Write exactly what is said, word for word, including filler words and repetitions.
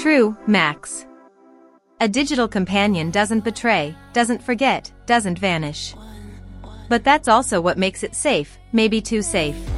True, Max. A digital companion doesn't betray, doesn't forget, doesn't vanish. But that's also what makes it safe, maybe too safe.